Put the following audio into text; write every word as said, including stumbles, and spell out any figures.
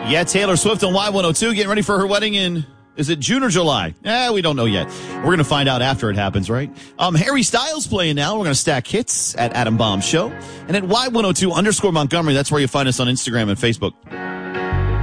Yeah, Taylor Swift on Y one oh two getting ready for her wedding in, is it June or July? Eh, we don't know yet. We're going to find out after it happens, right? Um, Harry Styles playing now. We're going to stack hits at Adam Bomb Show. And at Y one oh two underscore Montgomery, that's where you find us on Instagram and Facebook.